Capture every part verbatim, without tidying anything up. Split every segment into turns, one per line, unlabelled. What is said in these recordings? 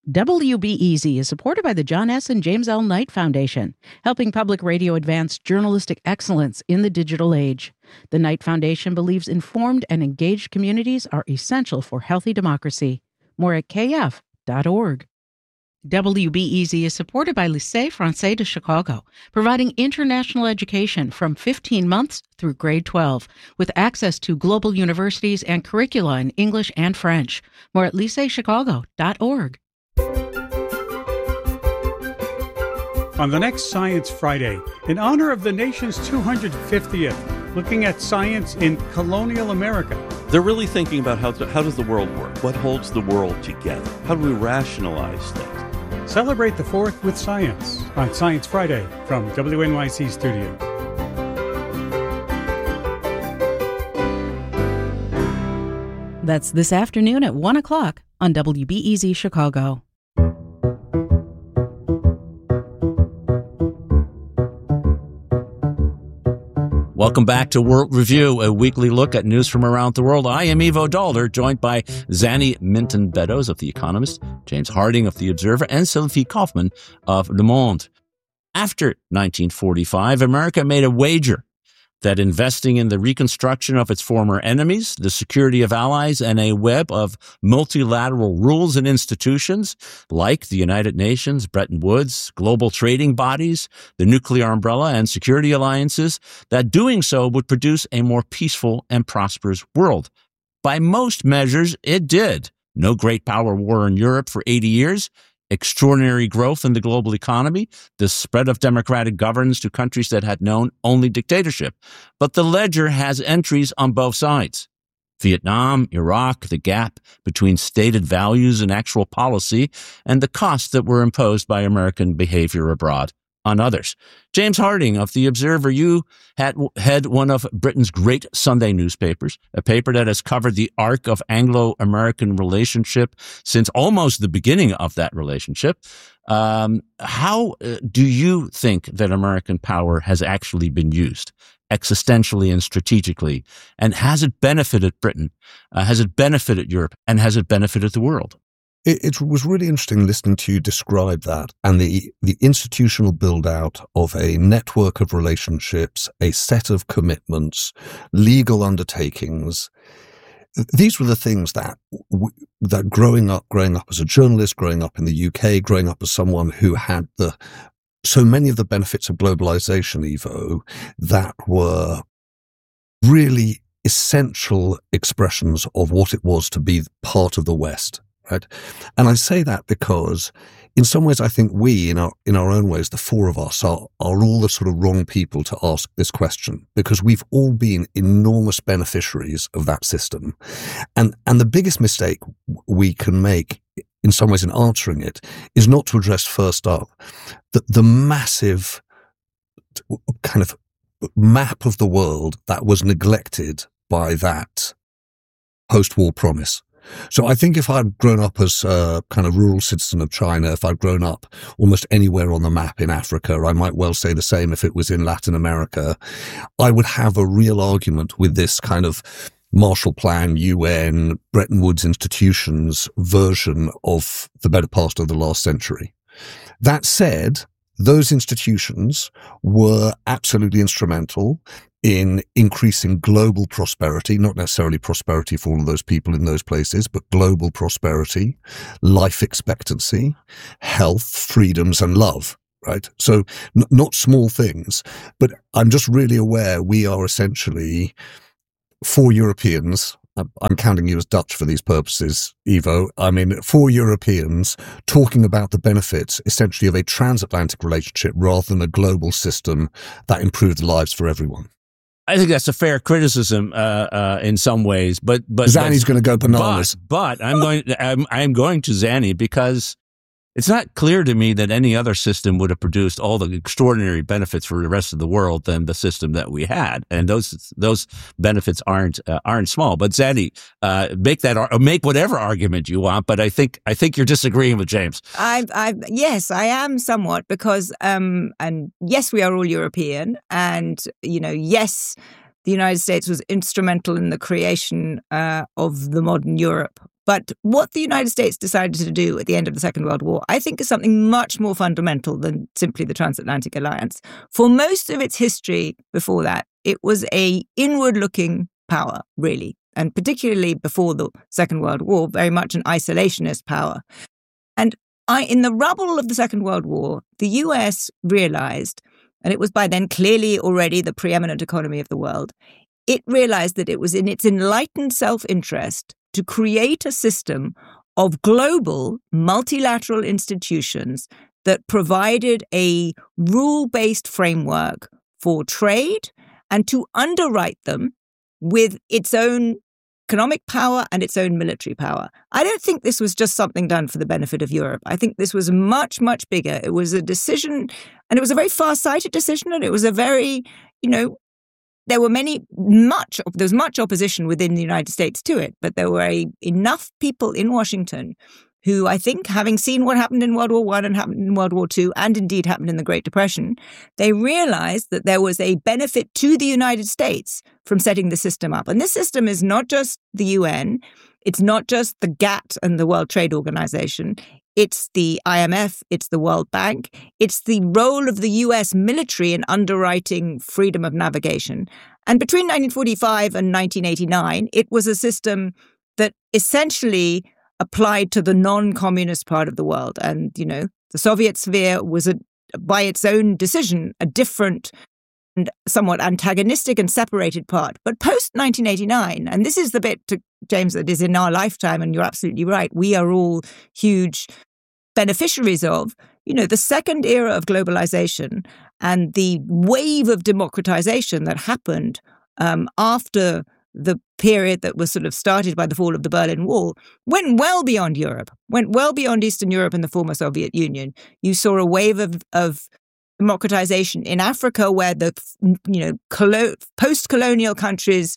W B E Z is supported by the John S. and James L. Knight Foundation, helping public radio advance journalistic excellence in the digital age. The Knight Foundation believes informed and engaged communities are essential for healthy democracy. More at k f dot org. W B E Z is supported by Lycée Français de Chicago, providing international education from fifteen months through grade twelve, with access to global universities and curricula in English and French. More at lycée chicago dot org.
On the next Science Friday, in honor of the nation's two hundred fiftieth, looking at science in colonial America.
They're really thinking about how, to, how does the world work? What holds the world together? How do we rationalize things?
Celebrate the fourth with science on Science Friday from W N Y C Studio.
That's this afternoon at one o'clock on W B E Z Chicago.
Welcome back to World Review, a weekly look at news from around the world. I am Ivo Daalder, joined by Zanny Minton-Beddoes of The Economist, James Harding of The Observer, and Sylvie Kaufman of Le Monde. After nineteen forty-five, America made a wager that investing in the reconstruction of its former enemies, the security of allies, and a web of multilateral rules and institutions like the United Nations, Bretton Woods, global trading bodies, the nuclear umbrella, and security alliances, that doing so would produce a more peaceful and prosperous world. By most measures, it did. No great power war in Europe for eighty years, extraordinary growth in the global economy, the spread of democratic governance to countries that had known only dictatorship. But the ledger has entries on both sides. Vietnam, Iraq, the gap between stated values and actual policy, and the costs that were imposed by American behavior abroad on others. James Harding of The Observer, you had head one of Britain's great Sunday newspapers, a paper that has covered the arc of Anglo-American relationship since almost the beginning of that relationship. Um, how uh, do you think that American power has actually been used existentially and strategically? And has it benefited Britain? Uh, has it benefited Europe? And has it benefited the world?
It, it was really interesting listening to you describe that and the, the institutional build-out of a network of relationships, a set of commitments, legal undertakings. These were the things that that growing up, growing up as a journalist, growing up in the U K, growing up as someone who had the so many of the benefits of globalization, Ivo, that were really essential expressions of what it was to be part of the West. Right? And I say that because in some ways I think we, in our in our own ways, the four of us are, are all the sort of wrong people to ask this question, because we've all been enormous beneficiaries of that system. And and the biggest mistake we can make in some ways in answering it is not to address first up the, the massive kind of map of the world that was neglected by that post-war promise. So I think if I'd grown up as a kind of rural citizen of China, if I'd grown up almost anywhere on the map in Africa, I might well say the same if it was in Latin America, I would have a real argument with this kind of Marshall Plan, U N, Bretton Woods institutions version of the better part of the last century. That said, those institutions were absolutely instrumental in increasing global prosperity, not necessarily prosperity for all of those people in those places, but global prosperity, life expectancy, health, freedoms, and love, right? So n- not small things, but I'm just really aware we are essentially four Europeans. I'm counting you as Dutch for these purposes, Ivo. I mean, four Europeans talking about the benefits, essentially, of a transatlantic relationship rather than a global system that improved the lives for everyone.
I think that's a fair criticism uh, uh, in some ways, but but
Zanny's going to go bananas.
But, but I'm going I'm, I'm going to Zanny because it's not clear to me that any other system would have produced all the extraordinary benefits for the rest of the world than the system that we had, and those those benefits aren't uh, aren't small. But Zanny, uh, make that or make whatever argument you want, but I think I think you're disagreeing with James.
I, I yes, I am somewhat because um, and yes, we are all European, and you know, yes, the United States was instrumental in the creation uh, of the modern Europe. But what the United States decided to do at the end of the Second World War, I think, is something much more fundamental than simply the transatlantic alliance. For most of its history before that, it was a inward-looking power, really, and particularly before the Second World War, very much an isolationist power. And I, in the rubble of the Second World War, the U S realized, and it was by then clearly already the preeminent economy of the world, it realized that it was in its enlightened self-interest to create a system of global multilateral institutions that provided a rule-based framework for trade and to underwrite them with its own economic power and its own military power. I don't think this was just something done for the benefit of Europe. I think this was much, much bigger. It was a decision, and it was a very far-sighted decision, and it was a very, you know, there were many, much, there was much opposition within the United States to it, but there were a, enough people in Washington who, I think, having seen what happened in World War One and happened in World War Two, and indeed happened in the Great Depression, they realized that there was a benefit to the United States from setting the system up. And this system is not just the U N, it's not just the GATT and the World Trade Organization, it's the I M F, it's the World Bank, it's the role of the U S military in underwriting freedom of navigation. And between nineteen forty-five and nineteen eighty-nine, it was a system that essentially applied to the non-communist part of the world. And, you know, the Soviet sphere was, a, by its own decision, a different and somewhat antagonistic and separated part. But post-nineteen eighty-nine, and this is the bit, to James, that is in our lifetime, and you're absolutely right, we are all huge beneficiaries of, you know, the second era of globalization and the wave of democratization that happened um, after the period that was sort of started by the fall of the Berlin Wall went well beyond Europe, went well beyond Eastern Europe and the former Soviet Union. You saw a wave of, of democratization in Africa where the, you know, colo- post-colonial countries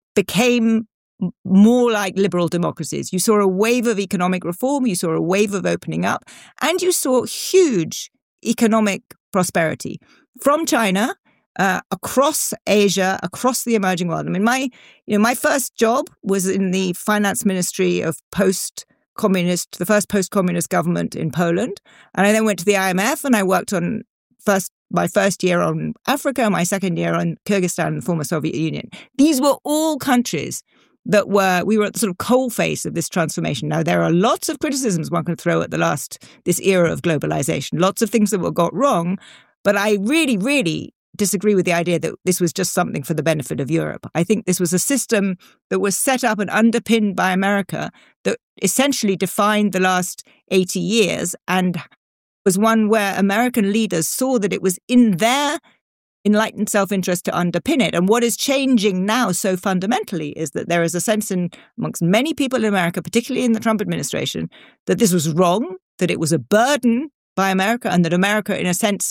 became more like liberal democracies. You saw a wave of economic reform, you saw a wave of opening up, and you saw huge economic prosperity from China uh, across Asia, across the emerging world. I mean, my, you know, my first job was in the finance ministry of post-communist, the first post-communist government in Poland, and I then went to the I M F and I worked on first my first year on Africa, my second year on Kyrgyzstan and the former Soviet Union. These were all countries that were, we were at the sort of coalface of this transformation. Now, there are lots of criticisms one can throw at the last, this era of globalization, lots of things that were got wrong, but I really, really disagree with the idea that this was just something for the benefit of Europe. I think this was a system that was set up and underpinned by America that essentially defined the last eighty years and was one where American leaders saw that it was in their enlightened self-interest to underpin it. And what is changing now so fundamentally is that there is a sense in amongst many people in America, particularly in the Trump administration, that this was wrong, that it was a burden by America, and that America, in a sense,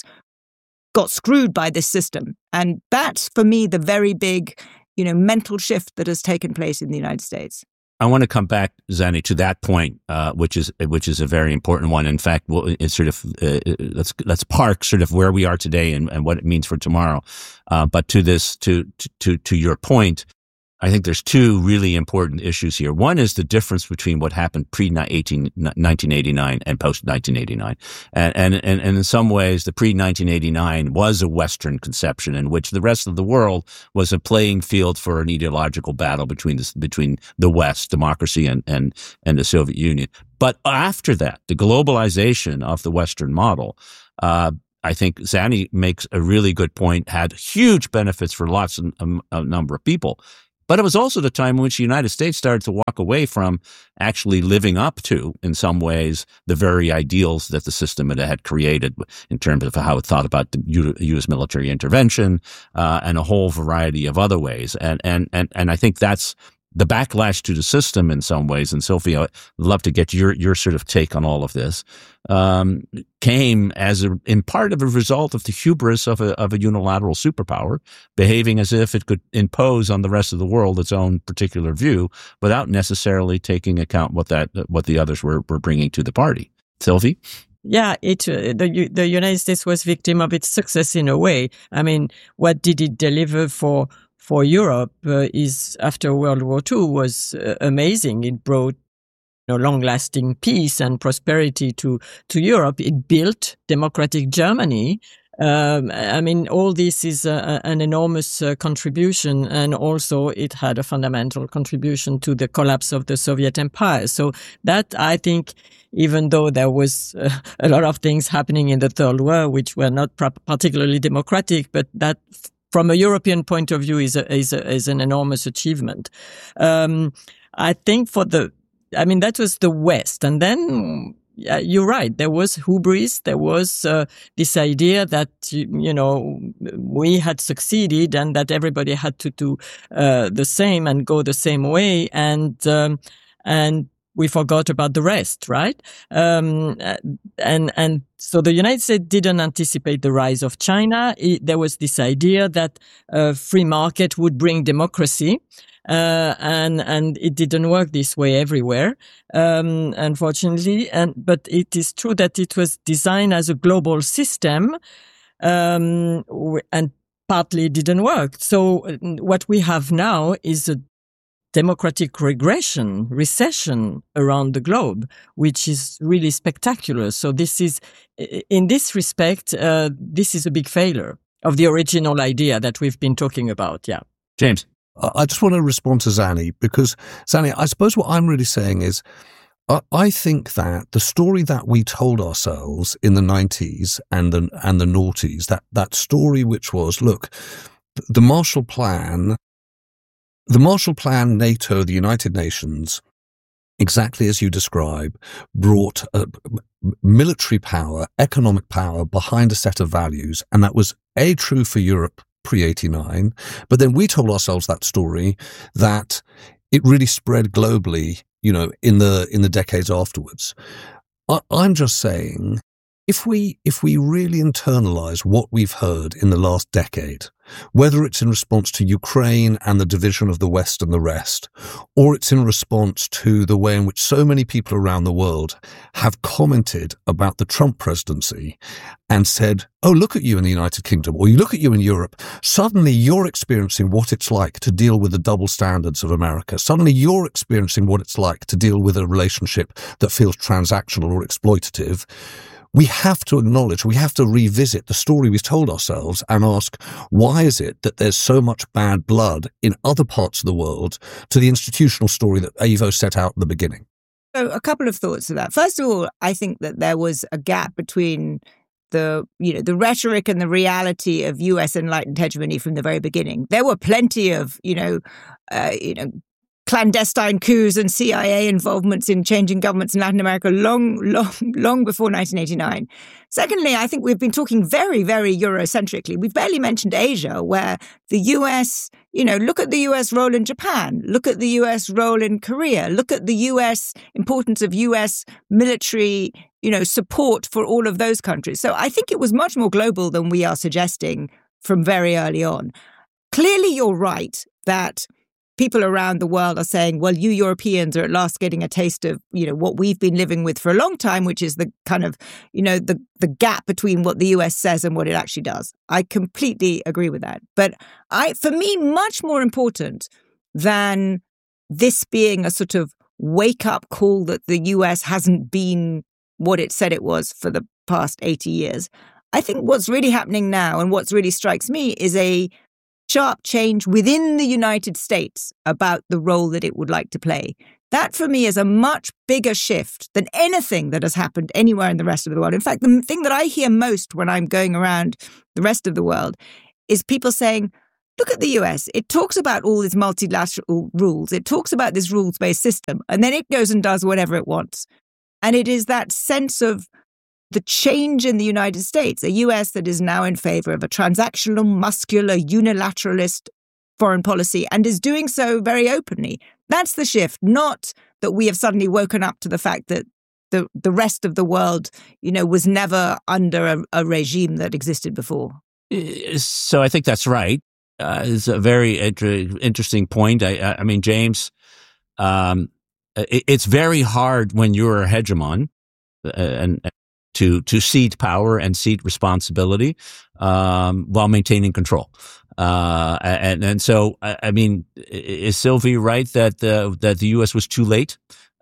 got screwed by this system. And that's, for me, the very big, you know, mental shift that has taken place in the United States.
I want to come back, Zanny, to that point, uh, which is which is a very important one. In fact, we'll, it's sort of uh, let's let's park sort of where we are today and, and what it means for tomorrow. Uh, but to this, to to to your point, I think there's two really important issues here. One is the difference between what happened pre nineteen eighty-nine and post nineteen eighty-nine, and and and in some ways, the pre nineteen eighty-nine was a Western conception in which the rest of the world was a playing field for an ideological battle between the between the West, democracy, and and and the Soviet Union. But after that, the globalization of the Western model, uh, I think Zanny makes a really good point, had huge benefits for lots of um, a number of people. But it was also the time in which the United States started to walk away from actually living up to, in some ways, the very ideals that the system had created in terms of how it thought about the U S military intervention uh, and a whole variety of other ways. And and and and I think that's the backlash to the system in some ways. And Sophie, I'd love to get your your sort of take on all of this. Um, came as a, in part of a result of the hubris of a of a unilateral superpower, behaving as if it could impose on the rest of the world its own particular view, without necessarily taking account what that what the others were were bringing to the party. Sylvie?
Yeah, it uh, the the United States was victim of its success in a way. I mean, what did it deliver for for Europe uh, is after World War Two was uh, amazing. It brought know, long-lasting peace and prosperity to, to Europe. It built democratic Germany. Um, I mean, all this is a, an enormous uh, contribution, and also it had a fundamental contribution to the collapse of the Soviet Empire. So that, I think, even though there was uh, a lot of things happening in the Third World which were not pro- particularly democratic, but that, from a European point of view, is a, is, a, is an enormous achievement. Um, I think for the, I mean, that was the West, and then. Yeah, you're right. There was hubris. There was uh, this idea that, you, you know, we had succeeded and that everybody had to do uh, the same and go the same way. And, um, and we forgot about the rest, right? Um, and, and so the United States didn't anticipate the rise of China. It, there was this idea that a free market would bring democracy. Uh, and, and it didn't work this way everywhere, um, unfortunately. And, but it is true that it was designed as a global system, um, and partly it didn't work. So what we have now is a democratic regression, recession around the globe, which is really spectacular. So this is, in this respect, uh, this is a big failure of the original idea that we've been talking about. Yeah.
James.
I just want to respond to Zanny, because Zanny, I suppose what I'm really saying is, I, I think that the story that we told ourselves in the nineties and the, and the noughties, that, that story which was, look, the Marshall Plan, the Marshall Plan, NATO, the United Nations, exactly as you describe, brought a military power, economic power behind a set of values, and that was A, true for Europe pre eighty-nine, but then we told ourselves that story that it really spread globally, you know, in the in the decades afterwards. I, I'm just saying, if we if we really internalize what we've heard in the last decade, whether it's in response to Ukraine and the division of the West and the rest, or it's in response to the way in which so many people around the world have commented about the Trump presidency and said, oh, look at you in the United Kingdom, or you look at you in Europe, suddenly you're experiencing what it's like to deal with the double standards of America. Suddenly you're experiencing what it's like to deal with a relationship that feels transactional or exploitative. We have to acknowledge, we have to revisit the story we've told ourselves and ask, why is it that there's so much bad blood in other parts of the world to the institutional story that Ivo set out at the beginning?
So a couple of thoughts to that. First of all, I think that there was a gap between the, you know, the rhetoric and the reality of U S enlightened hegemony from the very beginning. There were plenty of, you know, uh, you know, clandestine coups and C I A involvements in changing governments in Latin America long, long, long before nineteen eighty-nine. Secondly, I think we've been talking very, very Eurocentrically. We've barely mentioned Asia, where the U S, you know, look at the U S role in Japan, look at the U S role in Korea, look at the U S importance of U S military, you know, support for all of those countries. So I think it was much more global than we are suggesting from very early on. Clearly, you're right that people around the world are saying, well, you Europeans are at last getting a taste of, you know, what we've been living with for a long time, which is the kind of, you know, the, the gap between what the U S says and what it actually does. I completely agree with that. But I, for me, much more important than this being a sort of wake-up call that the U S hasn't been what it said it was for the past eighty years. I think what's really happening now and what really strikes me is a sharp change within the United States about the role that it would like to play. That, for me, is a much bigger shift than anything that has happened anywhere in the rest of the world. In fact, the thing that I hear most when I'm going around the rest of the world is people saying, look at the U S. It talks about all these multilateral rules. It talks about this rules-based system, and then it goes and does whatever it wants. And it is that sense of the change in the United States, a U S that is now in favor of a transactional, muscular, unilateralist foreign policy and is doing so very openly. That's the shift, not that we have suddenly woken up to the fact that the, the rest of the world, you know, was never under a, a regime that existed before.
So I think that's right. Uh, it's a very inter- interesting point. I, I mean, James, um, it, it's very hard when you're a hegemon uh, and to to cede power and cede responsibility um, while maintaining control. Uh, and and so I, I mean, is Sylvie right that the that the U S was too late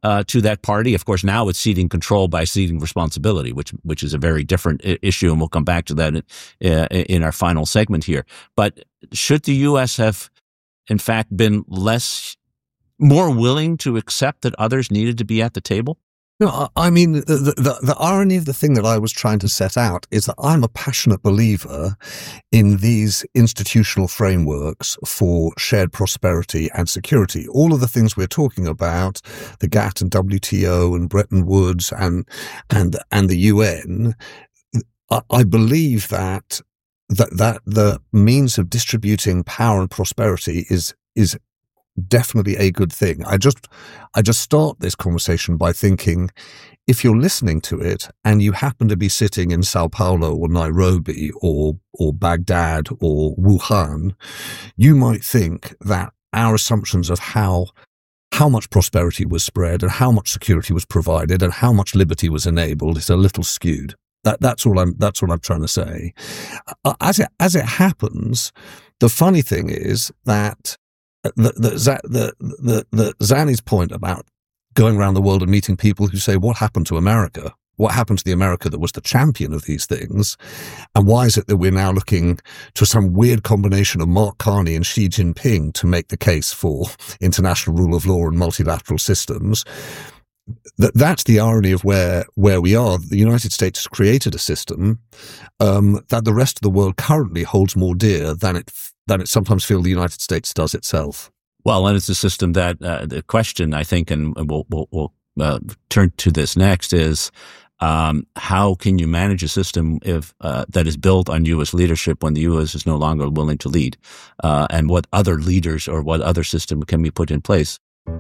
uh, to that party. Of course, now it's ceding control by ceding responsibility, which which is a very different I- issue, and we'll come back to that in, uh, in our final segment here. But should the U S have, in fact, been less, more willing to accept that others needed to be at the table?
No, I mean, the, the, the irony of the thing that I was trying to set out is that I'm a passionate believer in these institutional frameworks for shared prosperity and security. All of the things we're talking about, the GATT and W T O and Bretton Woods and and and the U N, I, I believe that that that the means of distributing power and prosperity is is definitely a good thing. I just, I just start this conversation by thinking, if you're listening to it and you happen to be sitting in Sao Paulo or Nairobi or, or Baghdad or Wuhan, you might think that our assumptions of how, how much prosperity was spread and how much security was provided and how much liberty was enabled is a little skewed. That, that's all I'm, that's what I'm trying to say. As it, as it happens, the funny thing is that The, the, the, the, the Zanny's point about going around the world and meeting people who say, what happened to America? What happened to the America that was the champion of these things? And why is it that we're now looking to some weird combination of Mark Carney and Xi Jinping to make the case for international rule of law and multilateral systems? That, that's the irony of where, where we are. The United States has created a system um, that the rest of the world currently holds more dear than it than it sometimes feels the United States does itself.
Well, and it's a system that uh, the question, I think, and we'll, we'll, we'll uh, turn to this next, is um, how can you manage a system if uh, that is built on U S leadership when the U S is no longer willing to lead? Uh, and what other leaders or what other system can be put in place?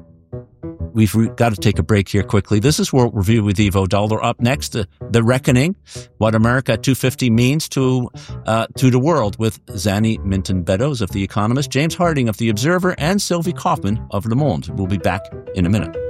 We've re- got to take a break here quickly. This is World Review with Ivo Dollar. Up next, uh, The Reckoning, what America at two fifty means to uh, to the world, with Zanny Minton-Beddoes of The Economist, James Harding of The Observer, and Sylvie Kaufman of Le Monde. We'll be back in a minute.